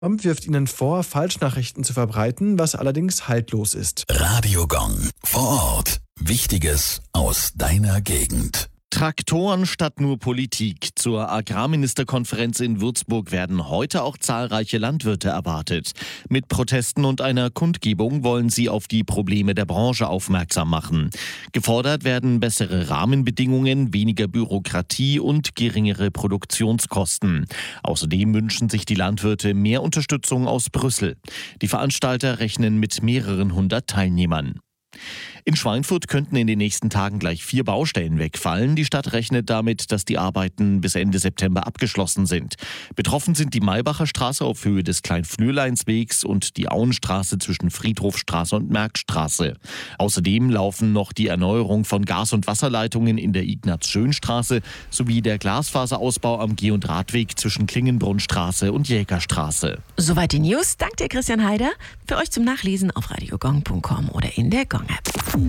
Trump wirft ihnen vor, Falschnachrichten zu verbreiten, was allerdings haltlos ist. Radio Gong. Vor Ort. Wichtiges aus deiner Gegend. Traktoren statt nur Politik. Zur Agrarministerkonferenz in Würzburg werden heute auch zahlreiche Landwirte erwartet. Mit Protesten und einer Kundgebung wollen sie auf die Probleme der Branche aufmerksam machen. Gefordert werden bessere Rahmenbedingungen, weniger Bürokratie und geringere Produktionskosten. Außerdem wünschen sich die Landwirte mehr Unterstützung aus Brüssel. Die Veranstalter rechnen mit mehreren hundert Teilnehmern. In Schweinfurt könnten in den nächsten Tagen gleich 4 Baustellen wegfallen. Die Stadt rechnet damit, dass die Arbeiten bis Ende September abgeschlossen sind. Betroffen sind die Maybacher Straße auf Höhe des Kleinflürleinswegs und die Auenstraße zwischen Friedhofstraße und Merckstraße. Außerdem laufen noch die Erneuerung von Gas- und Wasserleitungen in der Ignaz-Schön-Straße sowie der Glasfaserausbau am Geh- und Radweg zwischen Klingenbrunnstraße und Jägerstraße. Soweit die News. Dank dir, Christian Heider. Für euch zum Nachlesen auf radiogong.com oder in der Gong-App.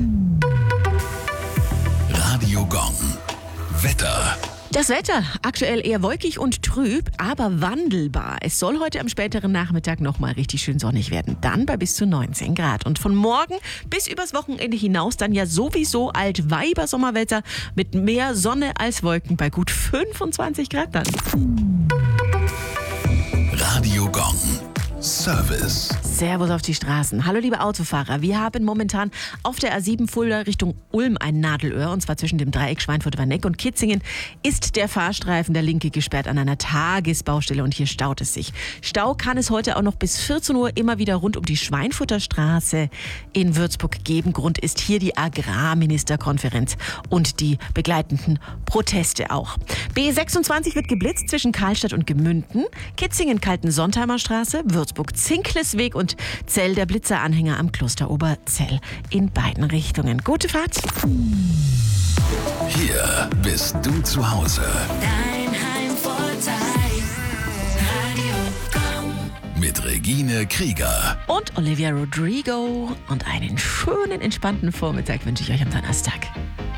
Radio Gong. Wetter. Das Wetter, aktuell eher wolkig und trüb, aber wandelbar. Es soll heute am späteren Nachmittag nochmal richtig schön sonnig werden. Dann bei bis zu 19 Grad. Und von morgen bis übers Wochenende hinaus dann ja sowieso Altweiber-Sommerwetter mit mehr Sonne als Wolken bei gut 25 Grad dann. Radio Gong. Service. Servus auf die Straßen. Hallo liebe Autofahrer. Wir haben momentan auf der A7 Fulda Richtung Ulm ein Nadelöhr, und zwar zwischen dem Dreieck Schweinfurt-Warneck und Kitzingen ist der Fahrstreifen der linke gesperrt an einer Tagesbaustelle und hier staut es sich. Stau kann es heute auch noch bis 14 Uhr immer wieder rund um die Schweinfurter Straße in Würzburg geben. Grund ist hier die Agrarministerkonferenz und die begleitenden Proteste auch. B26 wird geblitzt zwischen Karlstadt und Gemünden, Kitzingen-Kalten-Sontheimer Straße, Würzburg-Zinklesweg und Zell der Blitzeranhänger am Kloster Oberzell in beiden Richtungen. Gute Fahrt! Hier bist du zu Hause. Dein Heimvorteil. Radio Gong. Mit Regine Krieger. Und Olivia Rodrigo. Und einen schönen, entspannten Vormittag wünsche ich euch am Donnerstag.